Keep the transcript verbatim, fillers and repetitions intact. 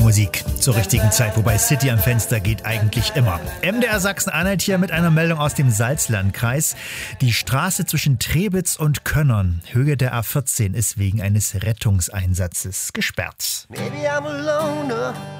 Musik zur richtigen Zeit, wobei City am Fenster geht eigentlich immer. M D R Sachsen-Anhalt hier mit einer Meldung aus dem Salzlandkreis. Die Straße zwischen Trebitz und Könnern, Höhe der A vierzehn, ist wegen eines Rettungseinsatzes gesperrt. Maybe I'm a loner.